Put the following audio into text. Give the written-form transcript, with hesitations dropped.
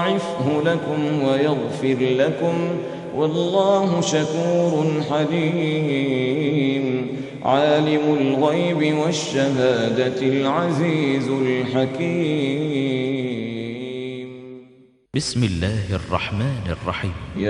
يضاعفه لكم ويغفر لكم والله شكور حليم. عالم الغيب والشهادة العزيز الحكيم. بسم الله الرحمن الرحيم.